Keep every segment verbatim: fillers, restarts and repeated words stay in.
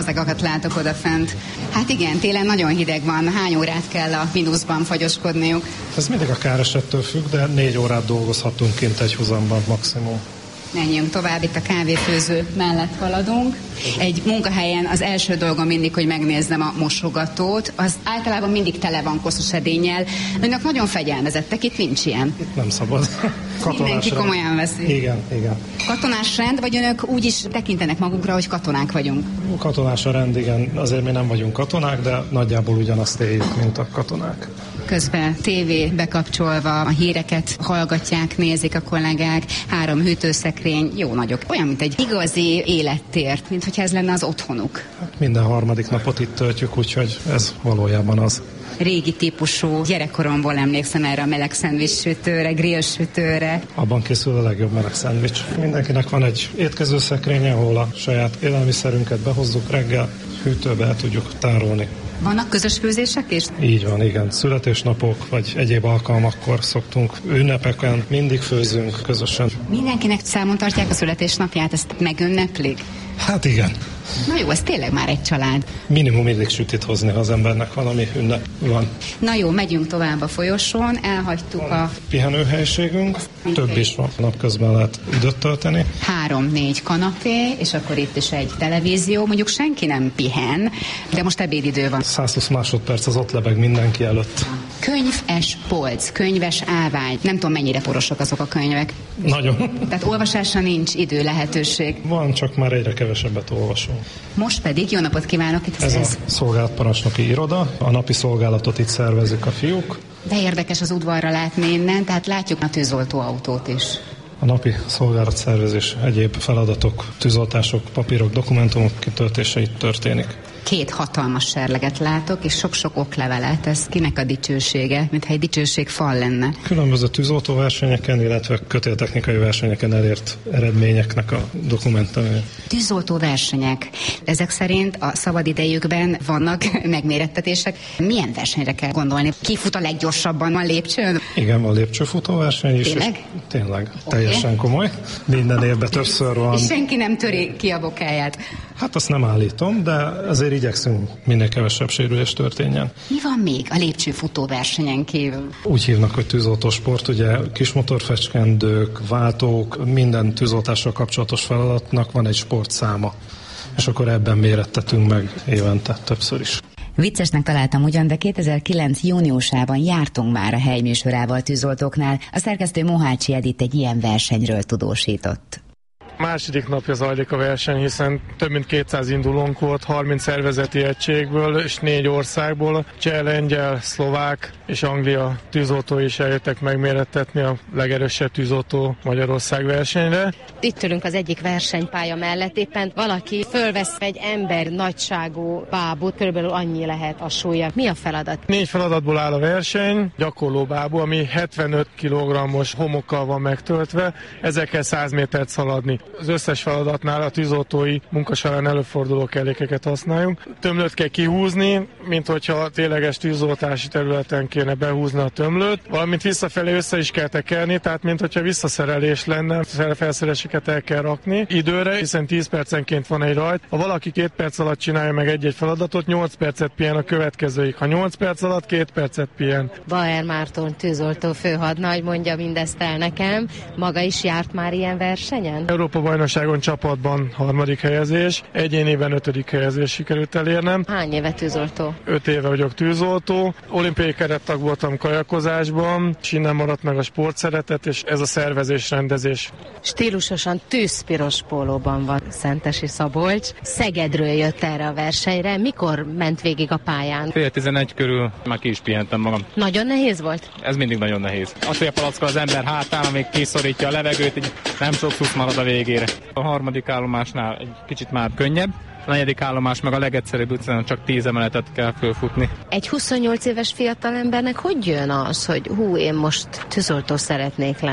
Ezeket látok odafent. Hát igen, télen nagyon hideg van. Hány órát kell a mínuszban fagyoskodniuk? Ez mindig a káresettől függ, de négy órát dolgozhatunk kint egy hozamban maximum. Menjünk tovább, itt a kávéfőző mellett haladunk. Egy munkahelyen az első dolgom mindig, hogy megnézzem a mosogatót. Az általában mindig tele van koszos edénnyel. Önök nagyon fegyelmezettek, itt nincs ilyen. Itt nem szabad. Mindenki rend. Komolyan veszi. Igen, igen. Katonás rend, vagy önök úgy is tekintenek magunkra, hogy katonák vagyunk? Katonás a rend, igen. Azért mi nem vagyunk katonák, de nagyjából ugyanazt éljük, mint a katonák. Közben tévé bekapcsolva, a híreket hallgatják, nézik a kollégák, három hűtőszekrény, jó nagyok. Olyan, mint egy igazi élettért, mint hogyha ez lenne az otthonuk. Hát minden harmadik napot itt töltjük, úgyhogy ez valójában az. Régi típusú, gyerekkoromból emlékszem erre a meleg szendvics sütőre, grill sütőre. Abban készül a legjobb meleg szendvics. Mindenkinek van egy étkezőszekrénye, ahol a saját élelmiszerünket behozzuk reggel, hűtőbe el tudjuk tárolni. Vannak közös főzések is? Így van, igen. Születésnapok vagy egyéb alkalmakkor szoktunk, ünnepeken mindig főzünk közösen. Mindenkinek számon tartják a születésnapját, ezt megünneplik? Hát igen. Na jó, ez tényleg már egy család. Minimum mindig sütit hozni, ha az embernek valami ünnep van. Na jó, megyünk tovább a folyosón, elhagytuk van a... pihenőhelyiségünk, több is van, napközben lehet időt tölteni. Három-négy kanapé, és akkor itt is egy televízió, mondjuk senki nem pihen, de most ebédidő van. száz húsz másodperc az ott lebeg mindenki előtt. Könyves polc, könyves állvány, nem tudom mennyire porosok azok a könyvek. Nagyon. Tehát olvasásra nincs idő, lehetőség. Van, csak már egyre kevesebbet olvasunk. Most pedig jó napot kívánok! Itt ez, ez a szolgálatparancsnoki iroda, a napi szolgálatot itt szervezik a fiúk. De érdekes az udvarra látni innen, tehát látjuk a tűzoltóautót is. A napi szolgálatszervezés, egyéb feladatok, tűzoltások, papírok, dokumentumok kitöltése itt történik. Két hatalmas serleget látok, és sok-sok oklevelet. Ez kinek a dicsősége? Mintha egy dicsőség fal lenne. Különböző tűzoltóversenyeken, illetve kötéltechnikai versenyeken elért eredményeknek a dokumentumai. Tűzoltóversenyek. Ezek szerint a szabadidejükben vannak megmérettetések. Milyen versenyre kell gondolni? Ki fut a leggyorsabban a lépcsőn? Igen, van lépcsőfutóverseny is. Tényleg? Tényleg. Okay. Teljesen komoly. Minden évben többször van. És senki nem töri ki a bokáját. Hát azt nem állítom, de azért igyekszünk minél kevesebb sérülés történjen. Mi van még a lépcsőfutó versenyen kívül? Úgy hívnak, hogy tűzoltósport, ugye kismotorfecskendők, váltók, minden tűzoltással kapcsolatos feladatnak van egy sportszáma. És akkor ebben mérettetünk meg évente többször is. Viccesnek találtam ugyan, de kétezer-kilenc júniusában jártunk már a helyműsorával tűzoltóknál. A szerkesztő Mohácsi Edith egy ilyen versenyről tudósított. Második napja zajlik a verseny, hiszen több mint kétszáz indulónk volt, harminc szervezeti egységből és négy országból. Cseh, lengyel, szlovák és Anglia tűzoltói is eljöttek megmérettetni a legerősebb tűzoltó Magyarország versenyre. Itt ülünk az egyik versenypálya mellett, éppen valaki fölvesz egy ember nagyságú bábút, körülbelül annyi lehet a súlya. Mi a feladat? Négy feladatból áll a verseny, gyakorló bábú, ami hetvenöt kilogrammos homokkal van megtöltve, ezekkel száz métert szaladni. Az összes feladatnál a tűzoltói munka során előforduló kellékeket használjunk. Tömlőt kell kihúzni, mint hogyha tényleges tűzoltási területen kéne behúzni a tömlőt, valamint visszafelé össze is kell tekerni, tehát mint hogyha visszaszerelés lenne, felszereléseket el kell rakni időre, hiszen tíz percenként van egy rajt. Ha valaki két perc alatt csinálja meg egy-egy feladatot, nyolc percet pihen a következőig. Ha nyolc perc alatt, két percet pihen. Bauer Márton tűzoltó főhadnagy mondja mindezt el nekem. Maga is járt már ilyen versenyen? Európa bajnokságon csapatban harmadik helyezés, egyéniben ötödik helyezés sikerült elérnem. Hány éve tűzoltó? Öt éve vagyok tűzoltó. Olimpiai kerettag voltam kajakozásban, és innen maradt meg a sportszeretet, és ez a szervezés, rendezés. Stílusosan tűzpiros pólóban van Szentesi Szabolcs. Szegedről jött erre a versenyre. Mikor ment végig a pályán? Fél tizenegy körül már ki is pihentem magam. Nagyon nehéz volt? Ez mindig nagyon nehéz. Acélpalackal az ember hátán, amíg kiszorítja a levegőt, így nem sok szusz marad a végére. A harmadik állomásnál egy kicsit már könnyebb, a negyedik állomás meg a legegyszerűbb, utcán csak tíz emeletet kell fölfutni. Egy huszonnyolc éves fiatalembernek hogy jön az, hogy hú, én most tűzoltó szeretnék lenni?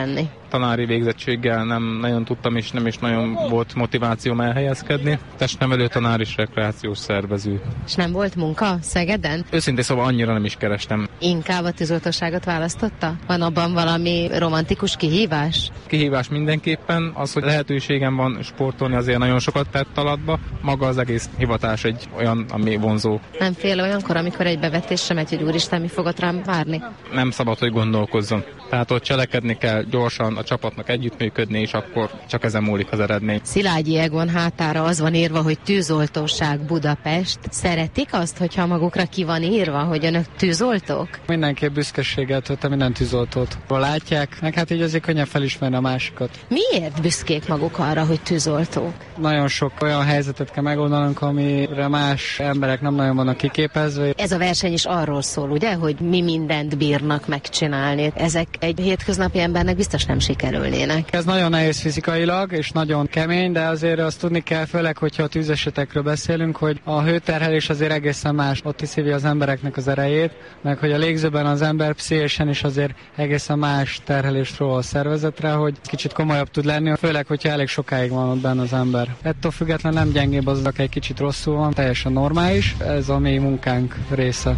tanári végzettséggel nem nagyon tudtam, és nem is nagyon volt motivációm elhelyezkedni. Testnevelő tanár és rekreációs szervező. És nem volt munka Szegeden? Őszintén szóval annyira nem is kerestem. Inkább a tűzoltóságot választotta? Van abban valami romantikus kihívás? Kihívás mindenképpen, az, hogy lehetőségem van sportolni, azért nagyon sokat tett alatba. Maga az egész hivatás egy olyan, ami vonzó. Nem fél olyankor, amikor egy bevetésre megy, hogy úristen, mi fogott rám várni? Nem szabad, hogy gondolkozzon. Tehát ott cselekedni kell, gyorsan a csapatnak együttműködni, és akkor csak ezen múlik az eredmény. Szilágyi Egon hátára az van írva, hogy tűzoltóság Budapest. Szeretik azt, hogyha magukra ki van írva, hogy önök tűzoltók? Mindenképp büszkeséggel töltem minden tűzoltót. Látják, meg hát így azért könnyen felismerni a másikat. Miért büszkék maguk arra, hogy tűzoltók? Nagyon sok olyan helyzetet kell megoldanunk, amire más emberek nem nagyon vannak kiképezve. Ez a verseny is arról szól, ugye, hogy mi mindent bírnak megcsinálni. Ezek egy hétköznapi embernek biztos nem sikerülnének. Ez nagyon nehéz fizikailag, és nagyon kemény, de azért azt tudni kell, főleg, hogyha a tűzesetekről beszélünk, hogy a hőterhelés azért egészen más. Ott kiszívja az embereknek az erejét, meg hogy a légzőben az ember pszichésen is azért egészen más terhelést ról a szervezetre, hogy kicsit komolyabb tud lenni, főleg, hogyha elég sokáig van ott benne az ember. Ettől függetlenül nem gyengébb az, aki egy kicsit rosszul van, teljesen normális, ez a mi munkánk része.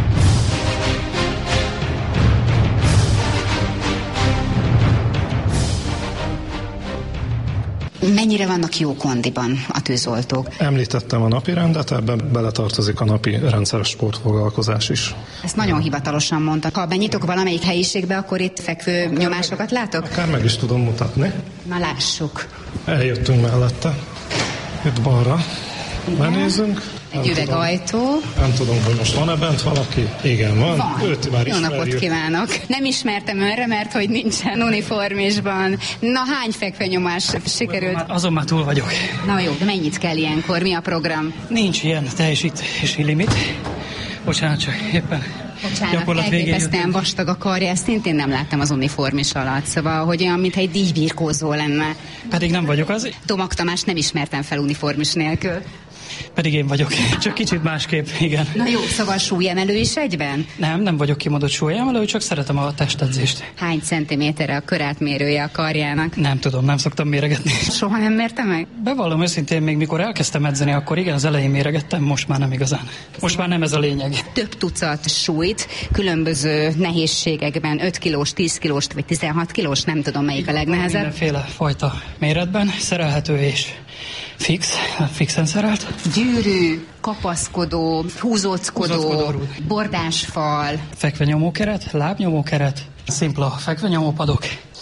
Mennyire vannak jó kondiban a tűzoltók? Említettem a napi rendet, ebben beletartozik a napi rendszeres sportfoglalkozás is. Ezt nagyon hivatalosan mondta. Ha benyitok valamelyik helyiségbe, akkor itt fekvő nyomásokat látok? Akár meg is tudom mutatni. Na lássuk. Eljöttünk mellette. Itt balra. Benézünk. Egy üvegajtó. Nem tudom, hogy most van-e bent valaki? Igen, van. Van. Őt már Jó napot kívánok. Nem ismertem önre, mert hogy nincsen uniformisban. Na, hány fekvenyomás sikerült? Azon már túl vagyok. Na jó, de mennyit kell ilyenkor? Mi a program? Nincs ilyen teljesítési limit. Bocsánat, csak éppen Bocsánat, elképesztően vastag a karja, ezt szintén nem láttam az uniformis alatt, szóval, hogy olyan, mintha egy díjbirkózó lenne. Pedig nem vagyok az. Tomak Tamás nem ismertem fel uniformis nélkül. Pedig én vagyok. Csak kicsit másképp, igen. Na jó, szóval súlyemelő is egyben? Nem, nem vagyok kimondott súlyemelő, csak szeretem a testedzést. Hány centiméterre a körátmérője a karjának? Nem tudom, nem szoktam méregetni. Soha nem mérte meg? Bevallom őszintén, még mikor elkezdtem edzeni, akkor igen, az elején méregettem, most már nem igazán. Most már nem ez a lényeg. Több tucat súlyt, különböző nehézségekben, öt kilós, tíz kilós vagy tizenhat kilós, nem tudom melyik a legnehezebb. Mindenféle fajta méretben, szerelhető és fix, fixen szerelt. Gyűrű, kapaszkodó, húzóckodó, húzóckodó bordásfal. Fekvenyomókeret, lábnyomókeret, szimpla fekvenyomópadok.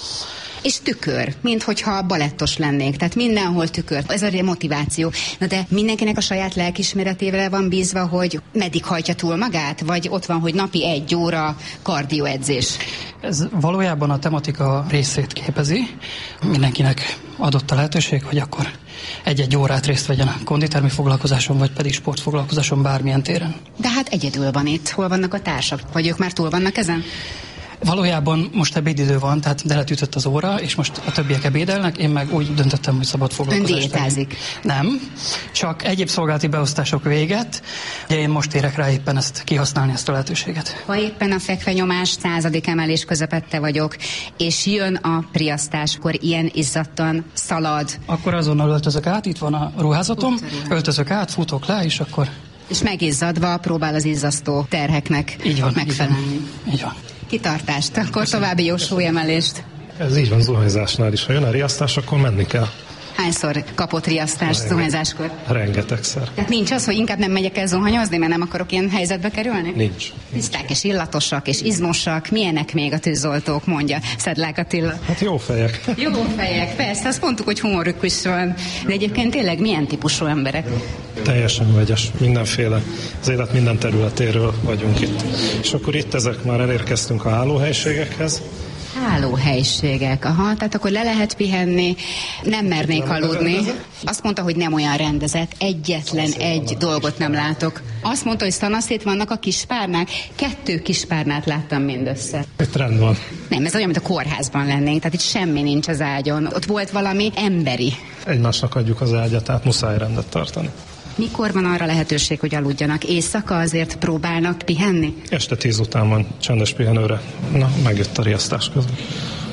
És tükör, minthogyha balettos lennék, tehát mindenhol tükör. Ez a motiváció. Na de mindenkinek a saját lelkismeretével van bízva, hogy meddig hajtja túl magát, vagy ott van, hogy napi egy óra kardioedzés. Ez valójában a tematika részét képezi. Mindenkinek adott a lehetőség, hogy akkor egy-egy órát részt vegyen a konditermi foglalkozáson, vagy pedig sportfoglalkozáson bármilyen téren. De hát egyedül van itt. Hol vannak a társak? Vagy ők már túl vannak ezen? Valójában most ebédidő van, tehát deletütött az óra, és most a többiek ebédelnek, én meg úgy döntöttem, hogy szabad foglalkozást. Ön diétázik? Nem, csak egyéb szolgálati beosztások véget. Ugye én most érek rá éppen ezt kihasználni, ezt a lehetőséget. Ha éppen a fekvenyomás századik emelés közepette vagyok, és jön a priasztás, akkor ilyen izzadtan szalad. Akkor azonnal öltözök át, itt van a ruházatom, öltözök át, futok le, és akkor... És megizzadva próbál az izzasztó terheknek így van, megfelelni. Így van. Így van. Kitartást, akkor további jó súlyemelést. Ez így van zuhanyzásnál is. Ha jön a riasztás, akkor menni kell. Hányszor kapott riasztást zuhanyzáskor? Rengetegszer. Tehát nincs az, hogy inkább nem megyek el zuhanyozni, mert nem akarok ilyen helyzetbe kerülni? Nincs. Tiszták és illatosak és izmosak. Milyenek még a tűzoltók, mondja Szedlák Attila. Hát jó fejek. Jó fejek, persze, azt mondtuk, hogy humoruk is van. De egyébként tényleg milyen típusú emberek? Teljesen vegyes, mindenféle. Az élet minden területéről vagyunk itt. És akkor itt ezek már elérkeztünk a hálóhelyiségekhez. Hálóhelyiségek, aha, tehát akkor le lehet pihenni, nem mernék aludni. Azt mondta, hogy nem olyan rendezett, egyetlen egy dolgot nem látok. Azt mondta, hogy szanaszét vannak a kispárnák, kettő kispárnát láttam mindössze. Itt rend van. Nem, ez olyan, mint a kórházban lennénk, tehát itt semmi nincs az ágyon. Ott volt valami emberi. Egymásnak adjuk az ágyat, tehát muszáj rendet tartani. Mikor van arra lehetőség, hogy aludjanak? Éjszaka azért próbálnak pihenni? Este tíz után van csendes pihenőre. Na, megjött a riasztás közben.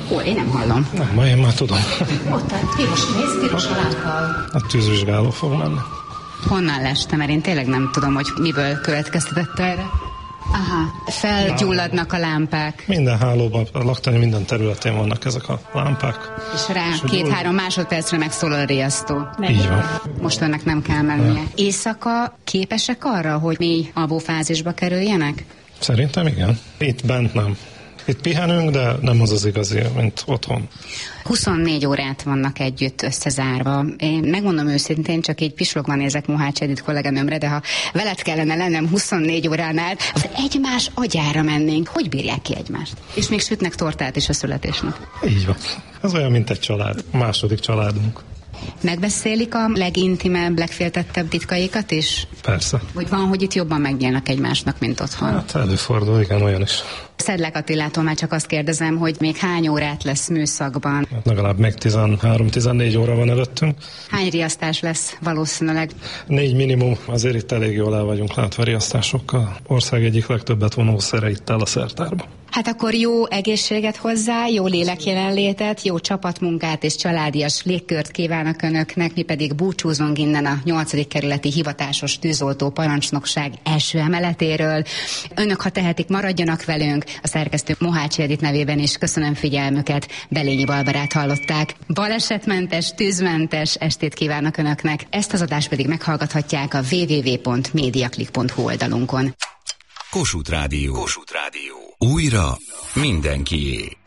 Ó, én nem hallom. Nem, ma én már tudom. Ott a piros, nézd, piros a lámpa. A tűzvizsgáló fog menni. Honnan leste, mert én tényleg nem tudom, hogy miből következtetett erre. Aha, felgyulladnak a lámpák. Minden hálóban, a laktanya minden területén vannak ezek a lámpák. És rá két-három másodpercre megszólal a riasztó. Így van. Most önnek nem kell mennie. Éjszaka képesek arra, hogy mély alvófázisba kerüljenek? Szerintem igen. Itt bent nem. Itt pihenünk, de nem az az igazi, mint otthon. huszonnégy órát vannak együtt összezárva. Én megmondom őszintén, csak így pislogva nézek Mohács Edith kolléganőmre, de ha veled kellene lennem huszonnégy óránál, akkor egymás agyára mennénk. Hogy bírják ki egymást? És még sütnek tortát is a születésnek. Így van. Ez olyan, mint egy család. A második családunk. Megbeszélik a legintimebb, legféltettebb titkaikat is? Persze. Vagy van, hogy itt jobban megnyílnak egymásnak, mint otthon? Hát előfordul, igen, olyan is. Szedlek Attilától már csak azt kérdezem, hogy még hány órát lesz műszakban? Hát legalább még tizenhárom-tizennégy óra van előttünk. Hány riasztás lesz valószínűleg? Négy minimum, azért itt elég jól el vagyunk látva riasztásokkal. Ország egyik legtöbbet vonó szere itt el a szertárba. Hát akkor jó egészséget hozzá, jó lélekjelenlétet, jó csapatmunkát és családias légkört kívánok önöknek, mi pedig búcsúzunk innen a nyolcadik kerületi hivatásos tűzoltó parancsnokság első emeletéről. Önök, ha tehetik, maradjanak velünk, a szerkesztő Mohács Edith nevében is köszönöm figyelmüket, Belényi Barbarát hallották. Balesetmentes, tűzmentes estét kívánok önöknek, ezt az adást pedig meghallgathatják a double-u double-u double-u pont mediaclick pont hu oldalunkon. Kossuth Rádió. Kossuth Rádió. Újra mindenkié.